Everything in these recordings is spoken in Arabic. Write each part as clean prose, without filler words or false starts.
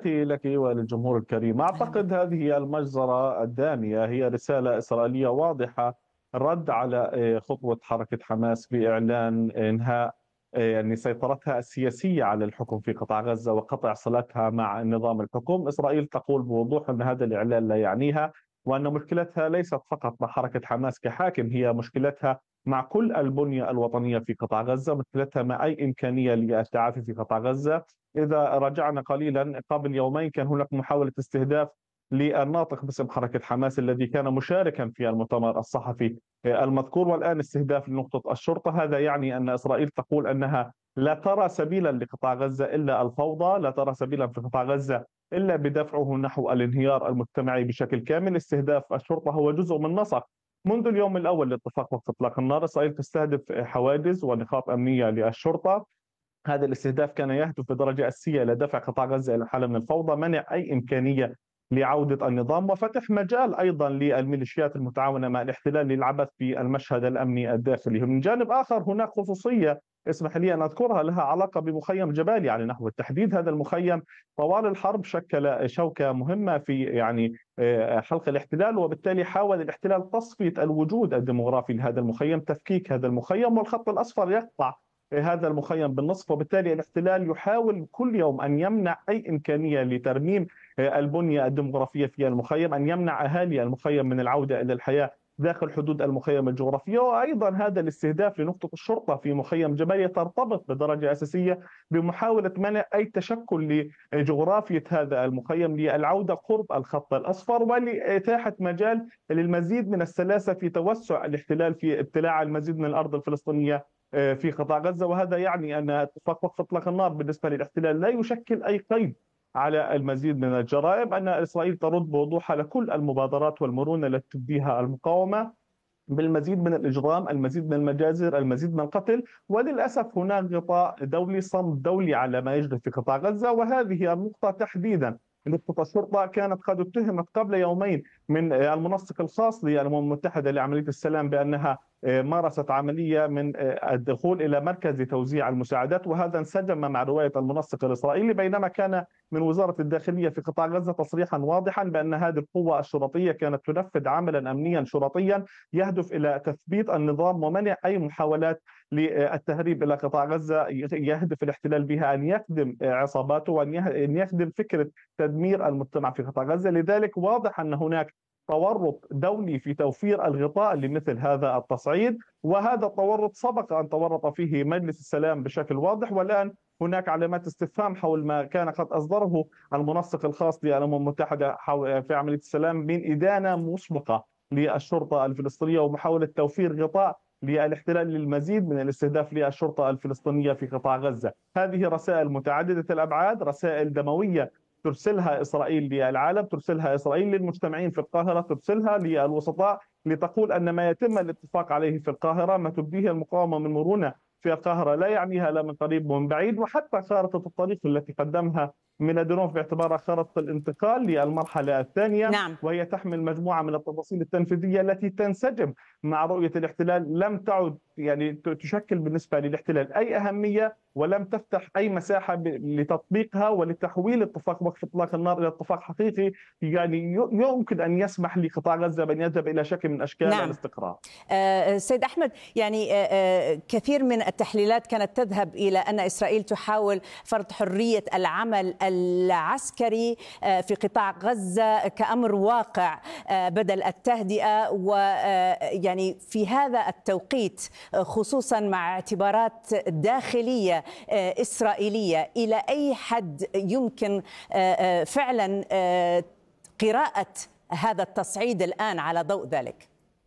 تحياتي لك وللجمهور الكريم. أهلا بك. أعتقد هذه المجزرة الدامية هي رسالة إسرائيلية واضحة، رد على خطوة حركة حماس بإعلان إنهاء يعني سيطرتها السياسية على الحكم في قطاع غزة وقطع صلتها مع نظام الحكم. إسرائيل تقول بوضوح أن هذا الإعلان لا يعنيها، وأن مشكلتها ليست فقط مع حركة حماس كحاكم، هي مشكلتها مع كل البنية الوطنية في قطاع غزة، مشكلتها مع أي إمكانية للتعافي في قطاع غزة. إذا رجعنا قليلا قبل يومين كان هناك محاولة استهداف للناطق باسم حركة حماس الذي كان مشاركا في المؤتمر الصحفي المذكور، والآن استهداف لنقطة الشرطة. هذا يعني أن إسرائيل تقول أنها لا ترى سبيلا لقطاع غزة إلا الفوضى، لا ترى سبيلا في قطاع غزة إلا بدفعه نحو الانهيار المجتمعي بشكل كامل. استهداف الشرطة هو جزء من نسق منذ اليوم الأول لاتفاق وقف إطلاق النار. إسرائيل تستهدف حواجز ونقاط أمنية للشرطة. هذا الاستهداف كان يهدف بدرجة أساسية إلى دفع قطاع غزة إلى حالة من الفوضى، منع أي إمكانية لعودة النظام، وفتح مجال أيضا للميليشيات المتعاونة مع الاحتلال للعبث في المشهد الأمني الداخلي. من جانب آخر هناك خصوصية اسمح لي أن أذكرها لها علاقة بمخيم جبالي على نحو التحديد. هذا المخيم طوال الحرب شكل شوكة مهمة في حلق الاحتلال، وبالتالي حاول الاحتلال تصفية الوجود الديمغرافي لهذا المخيم، تفكيك هذا المخيم، والخط الأصفر يقطع هذا المخيم بالنصف. وبالتالي الاحتلال يحاول كل يوم أن يمنع أي إمكانية لترميم البنية الديمغرافية في المخيم، أن يمنع أهالي المخيم من العودة إلى الحياة داخل حدود المخيم الجغرافية. وأيضا هذا الاستهداف لنقطة الشرطة في مخيم جباليا ترتبط بدرجة أساسية بمحاولة منع أي تشكل لجغرافية هذا المخيم للعودة قرب الخط الأصفر، ولإتاحة مجال للمزيد من السلاسة في توسع الاحتلال في ابتلاع المزيد من الأرض الفلسطينية في قطاع غزة. وهذا يعني أن اتفاق وقف إطلاق النار بالنسبة للاحتلال لا يشكل أي قيد على المزيد من الجرائم، أن إسرائيل ترد بوضوح على كل المبادرات والمرونة التي تبديها المقاومة بالمزيد من الإجرام، المزيد من المجازر، المزيد من القتل. وللأسف هناك غطاء دولي، صمت دولي على ما يجري في قطاع غزة. وهذه النقطة تحديدا نقطة الشرطة كانت قد اتهمت قبل يومين من المنسق الخاص للأمم المتحدة لعملية السلام بأنها مارست عملية من الدخول إلى مركز توزيع المساعدات، وهذا انسجم مع رواية المنسق الإسرائيلي، بينما كان من وزارة الداخلية في قطاع غزة تصريحا واضحا بأن هذه القوة الشرطية كانت تنفذ عملا أمنيا شرطيا يهدف إلى تثبيت النظام ومنع أي محاولات للتهريب إلى قطاع غزة يهدف الاحتلال بها أن يخدم عصاباته وأن يخدم فكرة تدمير المجتمع في قطاع غزة. لذلك واضح أن هناك تورط دولي في توفير الغطاء لمثل هذا التصعيد، وهذا التورط سبق أن تورط فيه مجلس السلام بشكل واضح، والآن هناك علامات استفهام حول ما كان قد أصدره المنسق الخاص للأمم المتحدة في عملية السلام من إدانة مسبقة للشرطة الفلسطينية ومحاولة توفير غطاء للاحتلال للمزيد من الاستهداف للشرطة الفلسطينية في قطاع غزة. هذه رسائل متعددة الأبعاد، رسائل دموية ترسلها إسرائيل للعالم، ترسلها إسرائيل للمجتمعين في القاهرة، ترسلها للوسطاء لتقول أن ما يتم الاتفاق عليه في القاهرة، ما تبديه المقاومة من مرونة في القاهرة لا يعنيها لا من قريب ومن بعيد. وحتى خارطة الطريق التي قدمها ميلادينوف باعتبارها خارطة الانتقال للمرحلة الثانية، نعم. وهي تحمل مجموعة من التفاصيل التنفيذية التي تنسجم مع رؤية الاحتلال، لم تعد يعني تشكل بالنسبة للاحتلال أي أهمية، ولم تفتح أي مساحة لتطبيقها ولتحويل اتفاق وقف إطلاق النار إلى اتفاق حقيقي يعني يمكن أن يسمح لقطاع غزة بأن يذهب إلى شكل من أشكال نعم. الاستقرار. سيد أحمد، يعني كثير من التحليلات كانت تذهب إلى أن إسرائيل تحاول فرض حرية العمل العسكري في قطاع غزة كأمر واقع بدل التهدئة، ويعني في هذا التوقيت خصوصا مع اعتبارات داخلية إسرائيلية، إلى أي حد يمكن فعلا قراءة هذا التصعيد الآن على ضوء ذلك؟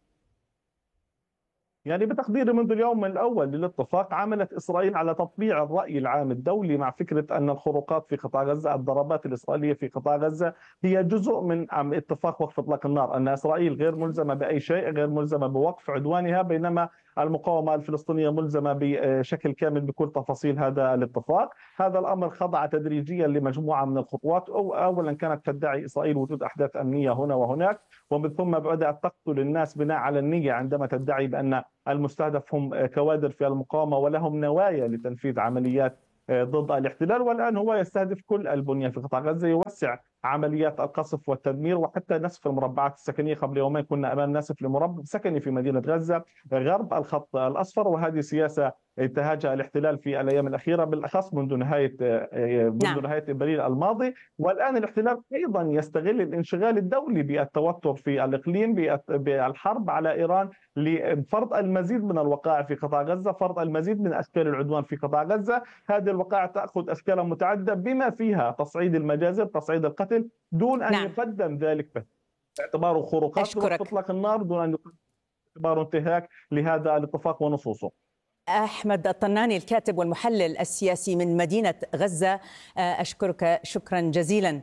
يعني بتقديري منذ اليوم الأول للاتفاق عملت إسرائيل على تطبيع الرأي العام الدولي مع فكرة أن الخروقات في قطاع غزة، الضربات الإسرائيلية في قطاع غزة هي جزء من اتفاق وقف إطلاق النار، أن إسرائيل غير ملزمة بأي شيء، غير ملزمة بوقف عدوانها، بينما المقاومة الفلسطينية ملزمة بشكل كامل بكل تفاصيل هذا الاتفاق. هذا الأمر خضع تدريجيا لمجموعة من الخطوات. أولا كانت تدعي إسرائيل وجود أحداث أمنية هنا وهناك، ومن ثم بدأت تقتل الناس بناء على النية عندما تدعي بأن المستهدف هم كوادر في المقاومة ولهم نوايا لتنفيذ عمليات ضد الاحتلال، والآن هو يستهدف كل البنية في قطاع غزة، يوسع عمليات القصف والتدمير وحتى نسف المربعات السكنية. قبل يومين كنا أمام نسف لمربع سكني في مدينة غزة غرب الخط الأصفر، وهذه سياسة انتهجها الاحتلال في الأيام الأخيرة، بالأخص منذ نعم. نهاية إبريل الماضي. والآن الاحتلال أيضا يستغل الانشغال الدولي بالتوتر في الإقليم بالحرب على إيران لفرض المزيد من الوقائع في قطاع غزة، فرض المزيد من أشكال العدوان في قطاع غزة. هذه الوقائع تأخذ أشكالا متعددة بما فيها تصعيد المجازر، تصعيد القتل، دون أن نعم. يقدم ذلك باعتباره خروقات بوقف أشكرك إطلاق النار، دون أن يقدم باعتباره انتهاك لهذا الاتفاق ونصوصه. أحمد الطناني، الكاتب والمحلل السياسي من مدينة غزة، أشكرك شكرا جزيلا.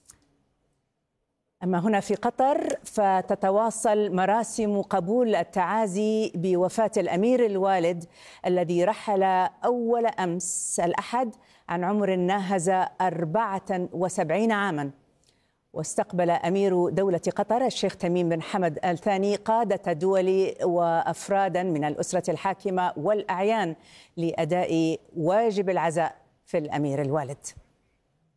أما هنا في قطر فتتواصل مراسم قبول التعازي بوفاة الأمير الوالد الذي رحل أول أمس الأحد عن عمر ناهز 74 عاما. واستقبل أمير دولة قطر الشيخ تميم بن حمد آل ثاني قادة دول وأفرادا من الأسرة الحاكمة والأعيان لأداء واجب العزاء في الأمير الوالد.